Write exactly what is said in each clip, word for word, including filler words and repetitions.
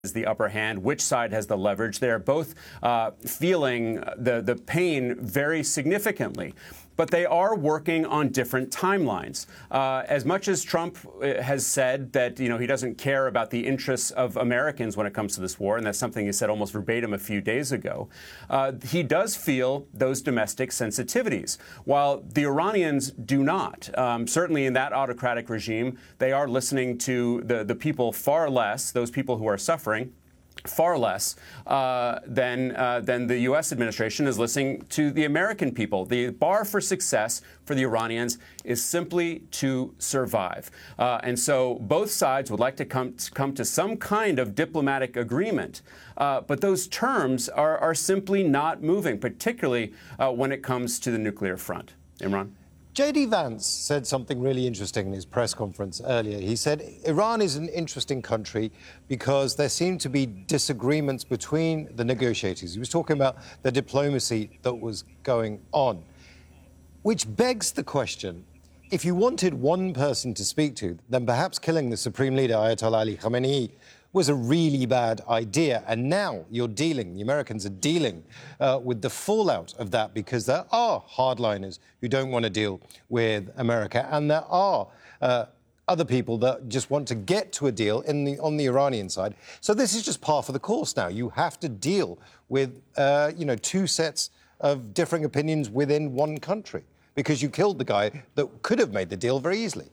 has the upper hand, which side has the leverage. They're both uh, feeling the, the pain very significantly. But they are working on different timelines. Uh, as much as Trump has said that, you know, he doesn't care about the interests of Americans when it comes to this war, and that's something he said almost verbatim a few days ago, uh, he does feel those domestic sensitivities, while the Iranians do not. Um, certainly in that autocratic regime, they are listening to the, the people far less, those people who are suffering, far less uh, than uh, than the U S administration is listening to the American people. The bar for success for the Iranians is simply to survive. Uh, and so both sides would like to come to, come to some kind of diplomatic agreement. Uh, but those terms are, are simply not moving, particularly uh, when it comes to the nuclear front. Imran? J D Vance said something really interesting in his press conference earlier. He said Iran is an interesting country because there seem to be disagreements between the negotiators. He was talking about the diplomacy that was going on, which begs the question, if you wanted one person to speak to, then perhaps killing the Supreme Leader, Ayatollah Ali Khamenei, was a really bad idea. And now you're dealing, the Americans are dealing uh, with the fallout of that, because there are hardliners who don't want to deal with America. And there are uh, other people that just want to get to a deal in the, on the Iranian side. So this is just par for the course now. You have to deal with, uh, you know, two sets of differing opinions within one country, because you killed the guy that could have made the deal very easily.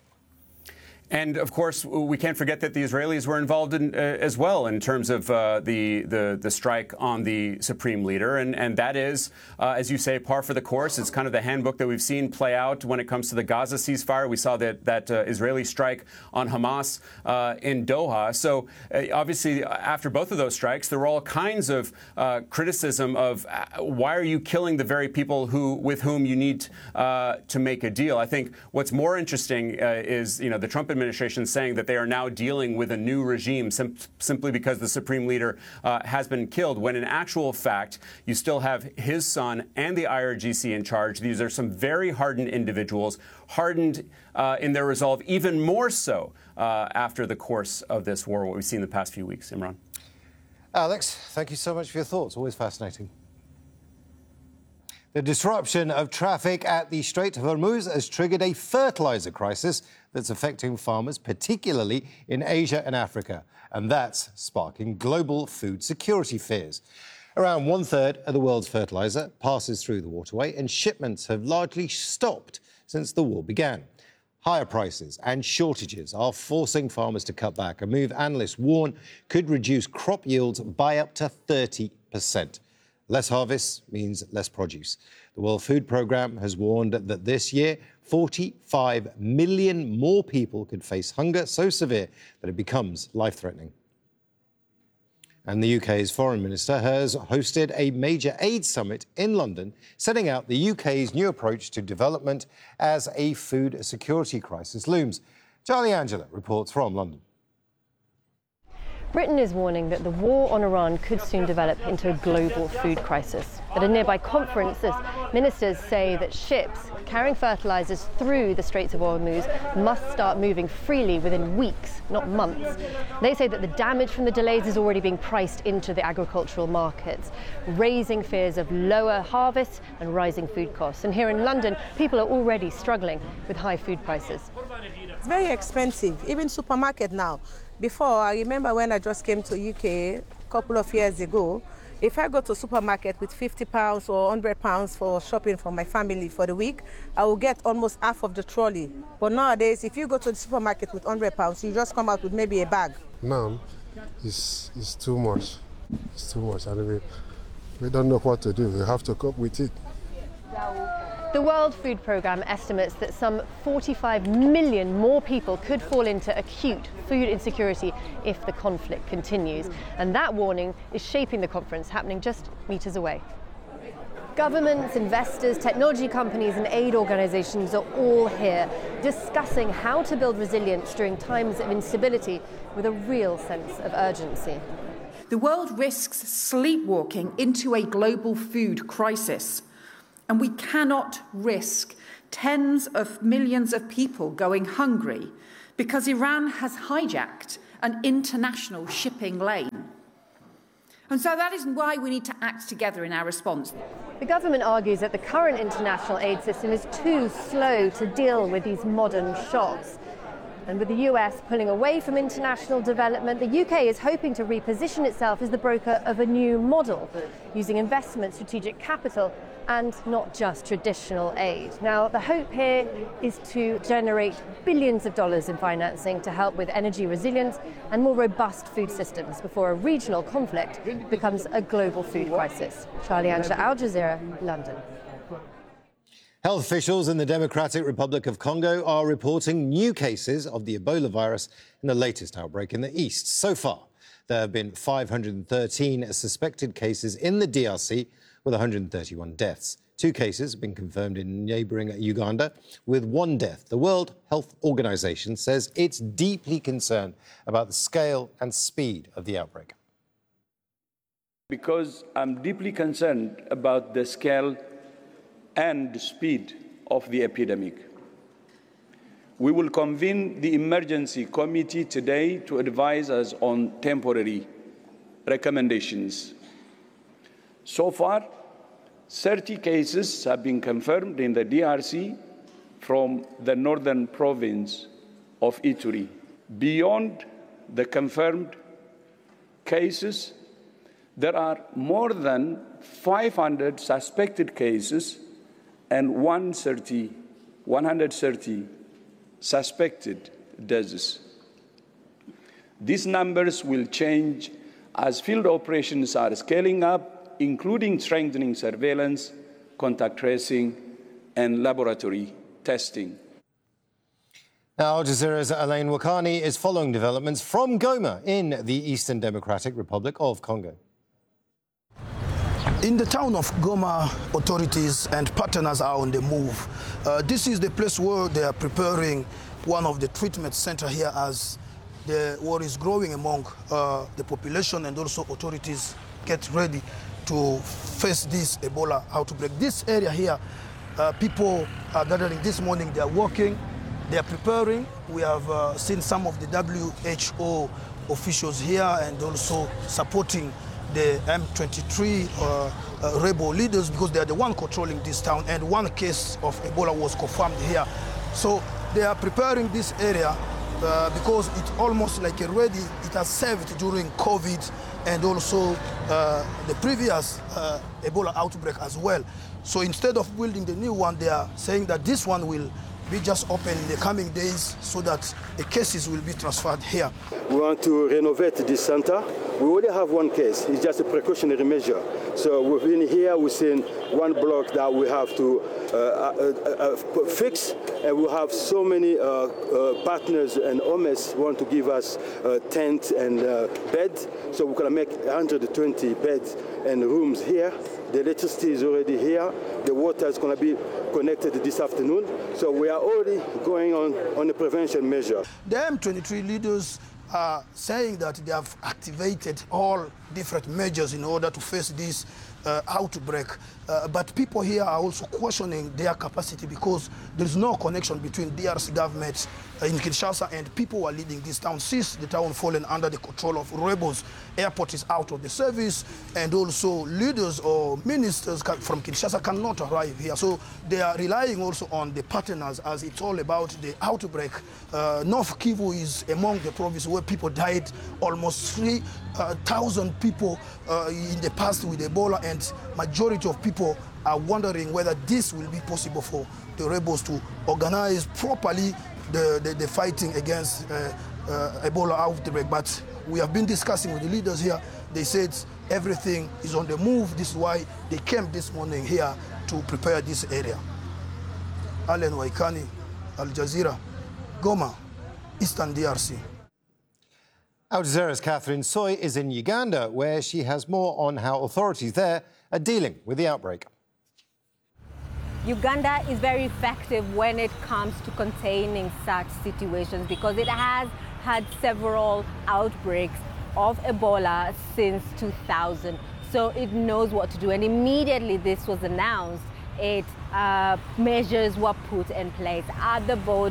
And, of course, we can't forget that the Israelis were involved in, uh, as well in terms of uh, the, the the strike on the Supreme Leader. And, and that is, uh, as you say, par for the course. It's kind of the handbook that we've seen play out when it comes to the Gaza ceasefire. We saw that, that uh, Israeli strike on Hamas uh, in Doha. So, uh, obviously, after both of those strikes, there were all kinds of uh, criticism of uh, why are you killing the very people who with whom you need uh, to make a deal. I think what's more interesting uh, is, you know, the Trump administration saying that they are now dealing with a new regime sim- simply because the Supreme Leader uh, has been killed, when in actual fact you still have his son and the I R G C in charge. These are some very hardened individuals, hardened uh, in their resolve, even more so uh, after the course of this war, what we've seen the past few weeks. Imran? Alex, thank you so much for your thoughts. Always fascinating. The disruption of traffic at the Strait of Hormuz has triggered a fertilizer crisis that's affecting farmers, particularly in Asia and Africa. And that's sparking global food security fears. Around one-third of the world's fertilizer passes through the waterway, and shipments have largely stopped since the war began. Higher prices and shortages are forcing farmers to cut back, a move analysts warn could reduce crop yields by up to thirty percent. Less harvests means less produce. The World Food Programme has warned that this year, forty-five million more people could face hunger so severe that it becomes life-threatening. And the U K's foreign minister has hosted a major aid summit in London, setting out the U K's new approach to development as a food security crisis looms. Charlie Angela reports from London. Britain is warning that the war on Iran could soon develop into a global food crisis. At a nearby conference, ministers say that ships carrying fertilizers through the Straits of Hormuz must start moving freely within weeks, not months. They say that the damage from the delays is already being priced into the agricultural markets, raising fears of lower harvests and rising food costs. And here in London, people are already struggling with high food prices. It's very expensive, even supermarket now. Before, I remember when I just came to U K a couple of years ago, if I go to a supermarket with fifty pounds or one hundred pounds for shopping for my family for the week, I will get almost half of the trolley. But nowadays, if you go to the supermarket with one hundred pounds, you just come out with maybe a bag. Now, it's, it's too much. It's too much. And we, we don't know what to do. We have to cope with it. The World Food Programme estimates that some forty-five million more people could fall into acute food insecurity if the conflict continues. And that warning is shaping the conference happening just metres away. Governments, investors, technology companies and aid organisations are all here discussing how to build resilience during times of instability with a real sense of urgency. The world risks sleepwalking into a global food crisis. And we cannot risk tens of millions of people going hungry because Iran has hijacked an international shipping lane. And so that is why we need to act together in our response. The government argues that the current international aid system is too slow to deal with these modern shocks. And with the U S pulling away from international development, the U K is hoping to reposition itself as the broker of a new model, using investment, strategic capital, and not just traditional aid. Now, the hope here is to generate billions of dollars in financing to help with energy resilience and more robust food systems before a regional conflict becomes a global food crisis. Charlie Angela, Al Jazeera, London. Health officials in the Democratic Republic of Congo are reporting new cases of the Ebola virus in the latest outbreak in the east. So far, there have been five hundred thirteen suspected cases in the D R C, with one hundred thirty-one deaths. Two cases have been confirmed in neighbouring Uganda, with one death. The World Health Organization says it's deeply concerned about the scale and speed of the outbreak. Because I'm deeply concerned about the scale and the speed of the epidemic. We will convene the emergency committee today to advise us on temporary recommendations. So far, thirty cases have been confirmed in the D R C from the northern province of Ituri. Beyond the confirmed cases, there are more than five hundred suspected cases and one hundred thirty suspected deaths. These numbers will change as field operations are scaling up, including strengthening surveillance, contact tracing, and laboratory testing. Now, Al Jazeera's Alain Wakani is following developments from Goma in the Eastern Democratic Republic of Congo. In the town of Goma, authorities and partners are on the move. Uh, this is the place where they are preparing one of the treatment centers here as the war is growing among uh, the population, and also authorities get ready to face this Ebola outbreak. This area here, uh, people are gathering this morning, they are working, they are preparing. We have uh, seen some of the W H O officials here and also supporting the M twenty-three uh, uh, rebel leaders, because they are the one controlling this town, and one case of Ebola was confirmed here. So they are preparing this area uh, because it's almost like already it has served during COVID and also uh, the previous uh, Ebola outbreak as well. So instead of building the new one, they are saying that this one will be just open in the coming days so that the cases will be transferred here. We want to renovate this center. We already have one case. It's just a precautionary measure. So within here, we've seen one block that we have to uh, uh, uh, fix, and we have so many uh, uh, partners and owners want to give us uh, tent and uh, bed. So we're going to make one hundred twenty beds and rooms here. The electricity is already here. The water is going to be connected this afternoon. So we are already going on on a prevention measure. The M twenty-three leaders are saying that they have activated all different measures in order to face this uh, outbreak. Uh, but people here are also questioning their capacity because there is no connection between D R C government uh, in Kinshasa and people who are leading this town. Since the town fallen under the control of rebels, airport is out of the service, and also leaders or ministers from Kinshasa cannot arrive here. So they are relying also on the partners, as it's all about the outbreak. Uh, North Kivu is among the provinces where people died, almost three thousand people uh, in the past with Ebola, and majority of people are wondering whether this will be possible for the rebels to organize properly the, the, the fighting against uh, uh, Ebola outbreak. But we have been discussing with the leaders here. They said everything is on the move. This is why they came this morning here to prepare this area. Alain Wakani, Al Jazeera, Goma, Eastern D R C. Al Jazeera's Catherine Soy is in Uganda, where she has more on how authorities there are dealing with the outbreak. Uganda is very effective when it comes to containing such situations because it has had several outbreaks of Ebola since two thousand. So it knows what to do. And immediately this was announced, it uh, measures were put in place at the border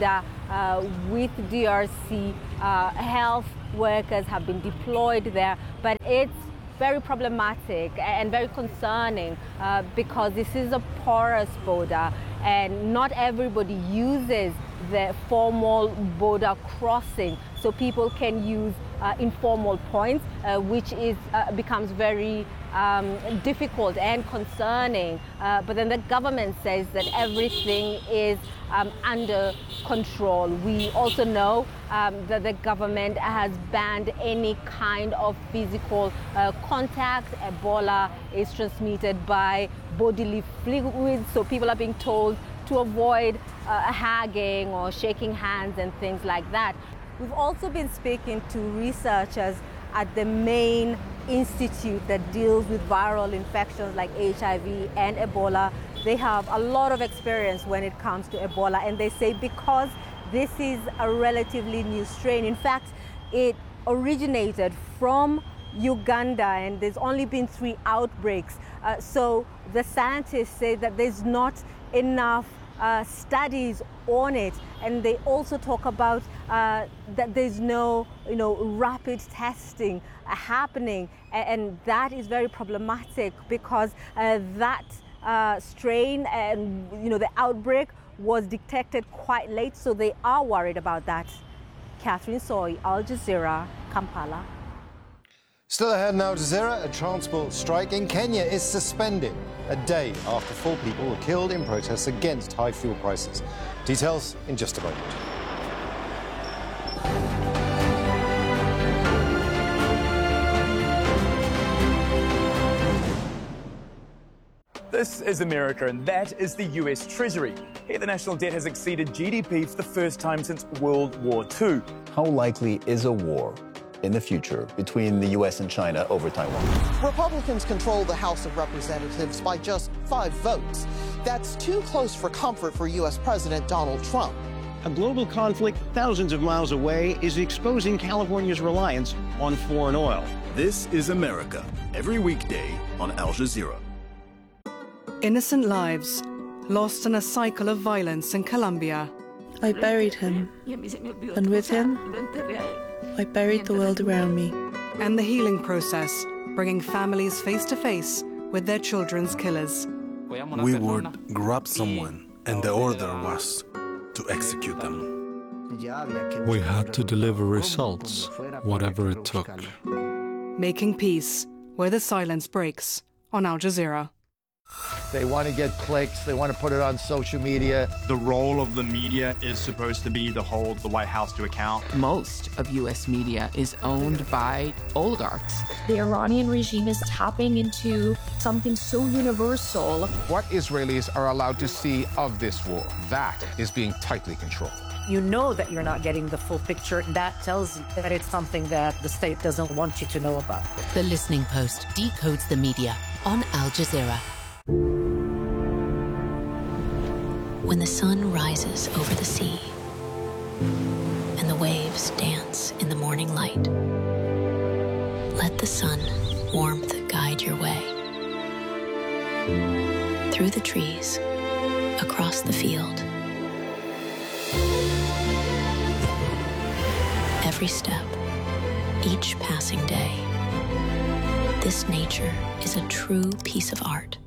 uh, with D R C. Uh, health workers have been deployed there, but it's very problematic and very concerning uh, because this is a porous border and not everybody uses the formal border crossing, so people can use uh, informal points, uh, which is uh, becomes very um, difficult and concerning. Uh, but then the government says that everything is um, under control. We also know um, that the government has banned any kind of physical uh, contact. Ebola is transmitted by bodily fluids, so people are being told to avoid uh, hugging or shaking hands and things like that. We've also been speaking to researchers at the main institute that deals with viral infections like H I V and Ebola. They have a lot of experience when it comes to Ebola, and they say because this is a relatively new strain, in fact, it originated from Uganda and there's only been three outbreaks. Uh, so the scientists say that there's not enough uh, studies on it, and they also talk about uh, that there's no, you know, rapid testing uh, happening, and, and that is very problematic because uh, that uh, strain and you know the outbreak was detected quite late, so they are worried about that. Catherine Soy, Al Jazeera, Kampala. Still ahead in Al Jazeera, a transport strike in Kenya is suspended a day after four people were killed in protests against high fuel prices. Details in just a moment. This is America, and that is the U S Treasury. Here, the national debt has exceeded G D P for the first time since World War Two. How likely is a war in the future between the U S and China over Taiwan? Republicans control the House of Representatives by just five votes. That's too close for comfort for U S President Donald Trump. A global conflict thousands of miles away is exposing California's reliance on foreign oil. This is America, every weekday on Al Jazeera. Innocent lives lost in a cycle of violence in Colombia. I buried him, and with him, I buried the world around me. And the healing process, bringing families face to face with their children's killers. We would grab someone, and the order was to execute them. We had to deliver results, whatever it took. Making peace where the silence breaks on Al Jazeera. They want to get clicks. They want to put it on social media. The role of the media is supposed to be to hold the White House to account. Most of U S media is owned by oligarchs. The Iranian regime is tapping into something so universal. What Israelis are allowed to see of this war, that is being tightly controlled. You know that you're not getting the full picture. That tells you that it's something that the state doesn't want you to know about. The Listening Post decodes the media on Al Jazeera. When the sun rises over the sea and the waves dance in the morning light, let the sun warmth guide your way. Through the trees, across the field. Every step, each passing day. This nature is a true piece of art.